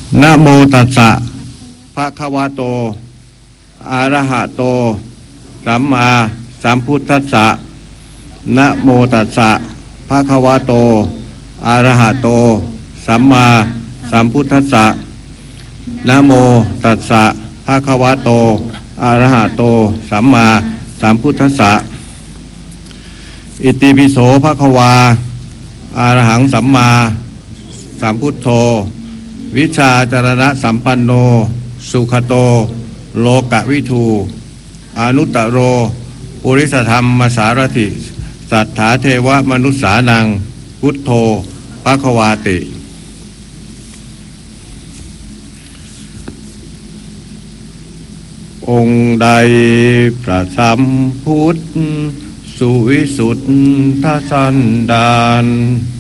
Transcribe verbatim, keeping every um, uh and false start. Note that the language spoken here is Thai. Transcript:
นะโมตัสสะภะคะวะโตอะระหะโตสัมมาสัมพุทธัสสะนะโมตัสสะภะคะวะโตอะระหะโตสัมมาสัมพุทธัสสะนะโมตัสสะภะคะวะโตอะระหะโตสัมมาสัมพุทธัสสะอิติปิโสภะคะวาอะระหังสัมมาสัมพุทโธวิชาจารณะสัมปันโนสุขโตโลกวิทูอนุตตโรปุริสธรรมสารถิสัทธาเทวมนุษสานังพุทโธภควาติองค์ใดพระสัมพุทธสุวิสุทธสันดาน